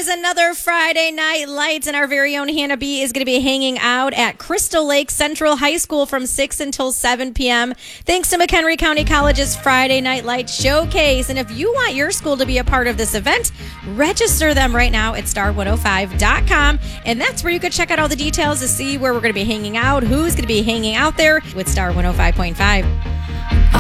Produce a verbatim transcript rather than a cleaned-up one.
guys, another Friday Night Lights, and our very own Hannah B is going to be hanging out at Crystal Lake Central High School from six until seven p.m. Thanks to McHenry County College's Friday Night Lights Showcase. And if you want your school to be a part of this event, register them right now at star one oh five dot com. And that's where you can check out all the details to see where we're going to be hanging out, who's going to be hanging out there with Star one oh five point five.